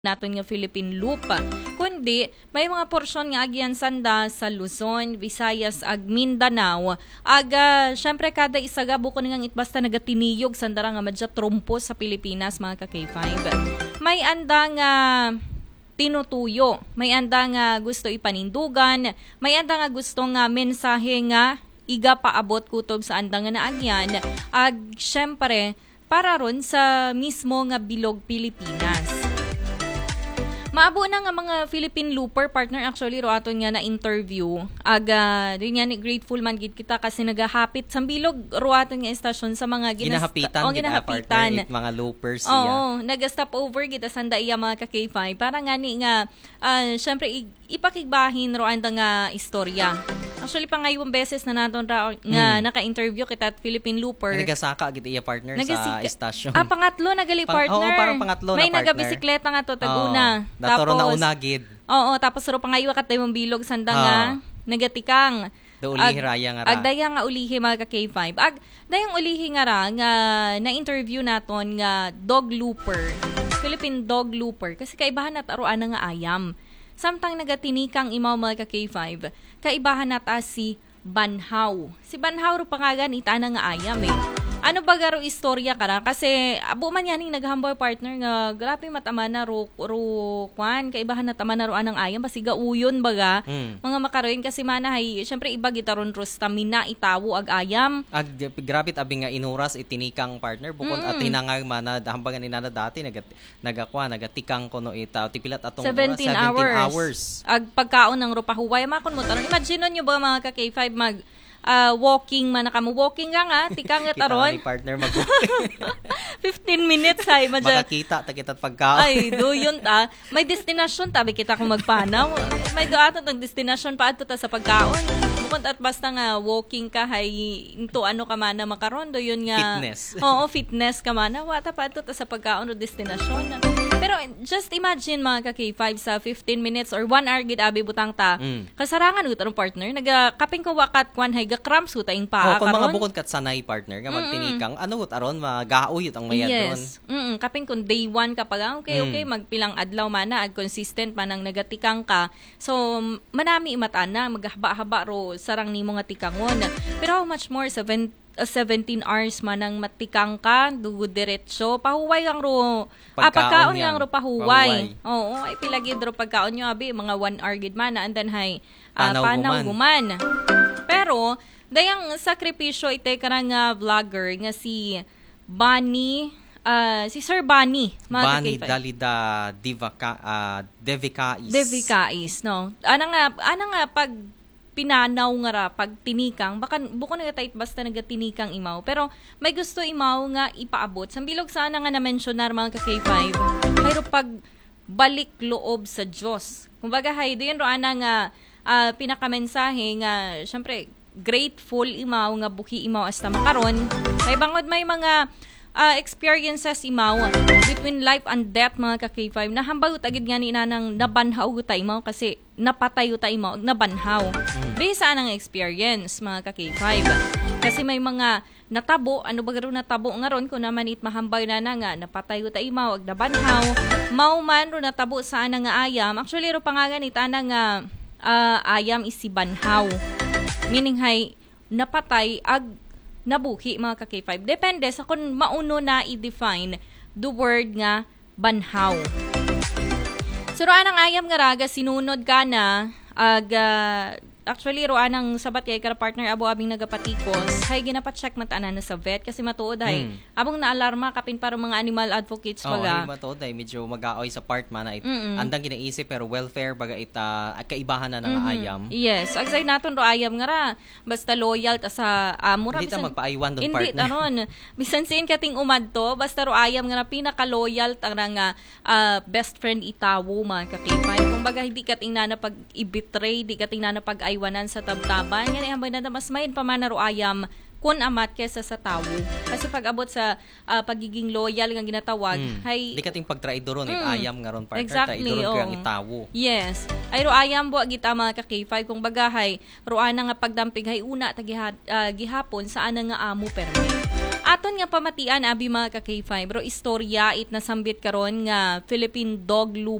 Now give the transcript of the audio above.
naton nga Philippine Loop. Kundi may mga porsyon nga agyan sanda sa Luzon, Visayas ag Mindanao. Syempre kada isaga bukod nga basta nagatiniyog sanda nga madya trumpo sa Pilipinas mga ka-K5. May anda nga tinutuyo, may anda nga gusto ipanindugan, may anda nga gusto nga mensahe nga iga paabot kutob sa anda nga naagyan. Syempre para ron sa mismo nga bilog Pilipinas. Maabo na nga mga Philippine Looper partner actually ro aton nga na interview. Din nga ni grateful man gid kita kasi nagahapit sa bilog ro aton nga estasyon sa mga ginahapitan mga loopers siya. Oo, nag-stop over kita sanda iya mga ka-K5 para nga ni nga syempre ipakigbahin ro anda nga istorya. Actually, pangayong beses na naton nga naka-interview kita at Philippine Looper. Nagasaka gid iya partner sa estasyon. Pangatlo nagali partner. Parang pangatlo may na partner. May nagabisikleta nga to taguna. Naturo na una gid. Oo, tapos ro pangayo katay mong bilog sanda nga nagatikang. Do ulihi raya nga ra. Agdaya nga ulihi mga ka-K5. Dayang ulihi nga ra nga na-interview naton nga dog looper. Philippine dog looper kasi kaibahan at aruan nga ayam. Samtang nagatinikang imaw mga ka-K5, kaibahan nata si Banhaw. Si Banhaw ro pangagan ita na nga ayam eh. Ano ba garo istorya kara? Kasi abo man yaning naghamboy partner nga grabe matama na ro kwan kaibahan na tama na ro anang ayam basiga uyon baga. Mga makaroin kasi manahay syempre iba gitaron ro stamina itawo ag ayam. Grabe abi nga inuras itinikang partner bukod at hinangag man hambangan inana dati nagatikang kuno ita tipilat atong 17 hours. Ag pagkaon ng ro pahuway makon mo taron. Imagine nyo ba mga ka-K5 walking man na kamo walking nga tikang nga taron partner mag-walking 15 minutes ay makakita ta kita pagkaon ay do yun may destinasyon tabi kita kung magpanaw may doato tang destinasyon paadto ta sa pagkaon bukod at basta nga walking ka hay into ano ka man na makaron do yun nga fitness fitness ka man na wata paadto ta sa pagkaon o destinasyon. Pero just imagine mga ka-K5 sa 15 minutes or 1 hour gid abi butang ta. Kasarangan utarong partner nagakaping ko wakat kwan hay ga-cramps uta ing paa kung mga bukod kat sanay partner nga magtinikang ano aron magauyot ang mayad ron. Kaping kung day 1 ka pa okay magpilang adlaw man na ag consistent man ang nagatikang ka. So manami imatan na maghaba-haba ro sarang nimo nga tikangon. Pero how much more 17 hours man ang matikang ka, dugod diretso, pahuway ang ro, pagkaon yang ro pahuway. Oo, ay pilagid ro pagkaon nyo, abi, mga 1 hour gid man, and then hay, panaw guman. Pero, dayang sakripisyo ite karang vlogger nga si Bunny, si Sir Bunny. Bunny Dalida Devicais, no? Ana nga pag pinanaw nga ra pag tinikang baka buko nagatayt basta nagatinikang imaw pero may gusto imaw nga ipaabot sambilog sana nga na-mentionar mga ka-K5 hayro pag balik loob sa Dios kumbaga hay diyan ro ana nga pinakamensahe nga syempre grateful imaw nga buhi imaw hasta makaron may bangod may mga experiences imaw between life and death mga ka-K5 na hambal utagid nga ni nanang nabanhaw uta imaw kasi napatay uta imaw nabanhaw based anang experience mga ka-K5 kasi may mga natabo ano ba garo natabo nga ron kun naman it mahambay na nga napatay uta imaw ag nabanhaw mao man ro natabo sa ana nga ayam actually ro pangagan it ana nga ayam is si banhaw meaning hay napatay ag nabuhi mga ka-K5. Depende sa kung mauno na i-define the word nga banhaw. Suruan ang ayam nga raga, sinunod ka na, actually, roan ang sabat kay kara partner abo abing nagapatikos hay ginapacheck matanan na sa vet kasi matuod hay abong naalarma kapin para mga animal advocates baga. Matuod hay medyo mag-aoy sa part man andang ginaisip pero welfare baga ita kaibahan na ng ayam. Yes, agsay naton ro ayam nga ra basta loyal ta sa amo ra bisan magpaaywan don partner. Hindi taron. Bisan sin kating umadto basta ro ayam nga pinaka-loyal ta nga best friend itawo man ka-K5. Kumbaga hindi kating na pag i-betray, di kating na pag aywanan sa tabtaban. Yan ay na mas mayin pa man ro ayam kun amat kesa sa tawo. Kasi pag abot sa pagiging loyal nga ginatawag, hay di kating pagtraidoron ayam nga ron partner exactly, traidoron kang itawo. Yes. Ay ro ayam buwa gita mga ka-K5 kung bagahay ro ana nga pagdamping hay una ta gihapon sa ana nga amo permi. aton nga pamatian abi mga ka K5 bro istorya it nasambit karon nga Philippine Dog